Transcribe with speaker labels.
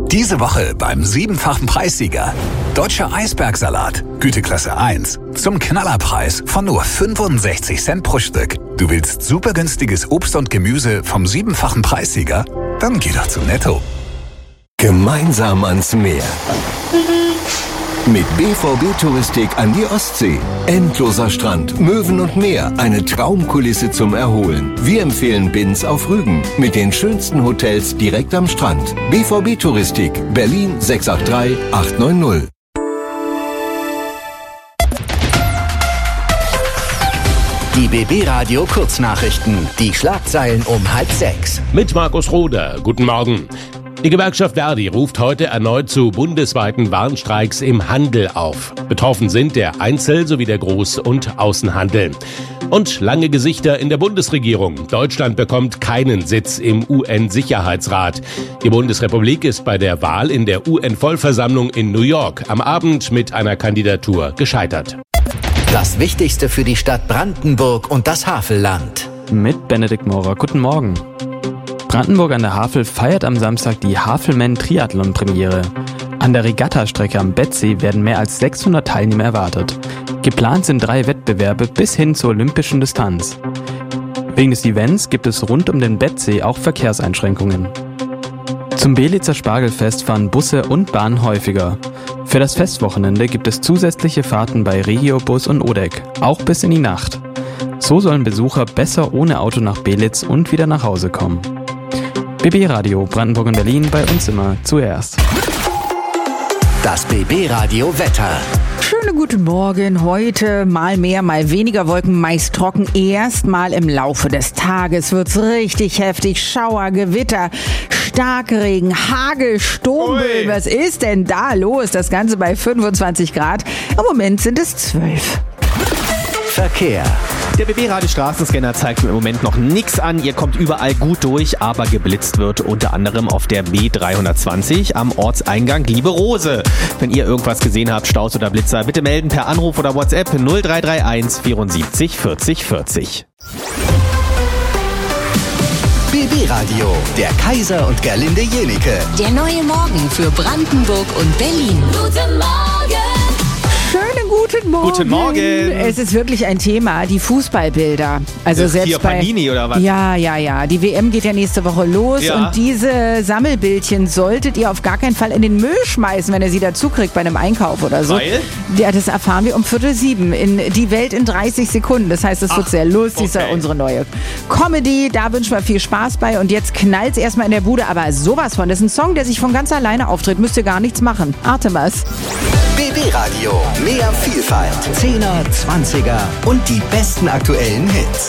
Speaker 1: Diese Woche beim 7-fachen Preissieger. Deutscher Eisbergsalat, Güteklasse 1, zum Knallerpreis von nur 65 Cent pro Stück. Du willst super günstiges Obst und Gemüse vom 7-fachen Preissieger? Dann geh doch zu Netto.
Speaker 2: Gemeinsam ans Meer. Mit BVB Touristik an die Ostsee. Endloser Strand, Möwen und Meer. Eine Traumkulisse zum Erholen. Wir empfehlen Binz auf Rügen. Mit den schönsten Hotels direkt am Strand. BVB Touristik, Berlin 683 890.
Speaker 3: Die BB Radio Kurznachrichten. Die Schlagzeilen um 5:30.
Speaker 4: Mit Markus Roder. Guten Morgen. Die Gewerkschaft Verdi ruft heute erneut zu bundesweiten Warnstreiks im Handel auf. Betroffen sind der Einzel- sowie der Groß- und Außenhandel. Und lange Gesichter in der Bundesregierung. Deutschland bekommt keinen Sitz im UN-Sicherheitsrat. Die Bundesrepublik ist bei der Wahl in der UN-Vollversammlung in New York am Abend mit einer Kandidatur gescheitert.
Speaker 3: Das Wichtigste für die Stadt Brandenburg und das Havelland.
Speaker 5: Mit Benedikt Maurer. Guten Morgen. Brandenburg an der Havel feiert am Samstag die Havelman-Triathlon-Premiere. An der Regattastrecke am Bettsee werden mehr als 600 Teilnehmer erwartet. Geplant sind 3 Wettbewerbe bis hin zur olympischen Distanz. Wegen des Events gibt es rund um den Bettsee auch Verkehrseinschränkungen. Zum Belitzer Spargelfest fahren Busse und Bahnen häufiger. Für das Festwochenende gibt es zusätzliche Fahrten bei Regiobus und Odeck, auch bis in die Nacht. So sollen Besucher besser ohne Auto nach Belitz und wieder nach Hause kommen. BB Radio Brandenburg und Berlin, bei uns immer zuerst.
Speaker 3: Das BB Radio Wetter.
Speaker 6: Schönen guten Morgen. Heute mal mehr, mal weniger Wolken, meist trocken. Erst mal im Laufe des Tages wird's richtig heftig. Schauer, Gewitter, Starkregen, Hagel, Sturmböen. Was ist denn da los? Das Ganze bei 25 Grad. Im Moment sind es 12.
Speaker 3: Verkehr.
Speaker 7: Der BB-Radio Straßenscanner zeigt mir im Moment noch nichts an. Ihr kommt überall gut durch, aber geblitzt wird unter anderem auf der B320 am Ortseingang Liebe Rose. Wenn ihr irgendwas gesehen habt, Staus oder Blitzer, bitte melden per Anruf oder WhatsApp 0331 74 40 40.
Speaker 3: BB Radio, der Kaiser und Gerlinde Jenike.
Speaker 8: Der neue Morgen für Brandenburg und Berlin. Guten Morgen!
Speaker 6: Schönen guten Morgen.
Speaker 7: Guten Morgen.
Speaker 6: Es ist wirklich ein Thema, die Fußballbilder. Also selbst
Speaker 7: hier
Speaker 6: bei
Speaker 7: Panini oder was?
Speaker 6: Ja. Die WM geht ja nächste Woche los
Speaker 7: Ja.
Speaker 6: und diese Sammelbildchen solltet ihr auf gar keinen Fall in den Müll schmeißen, wenn ihr sie dazu kriegt bei einem Einkauf oder so.
Speaker 7: Weil?
Speaker 6: Ja, das erfahren wir um 6:45 in Die Welt in 30 Sekunden. Das heißt, es wird sehr lustig,
Speaker 7: okay.
Speaker 6: ist unsere neue Comedy. Da wünschen wir viel Spaß bei und jetzt knallt's erstmal in der Bude, aber sowas von. Das ist ein Song, der sich von ganz alleine auftritt. Müsst ihr gar nichts machen. Artemis.
Speaker 3: BB Radio, mehr Vielfalt, 10er, 20er und die besten aktuellen Hits.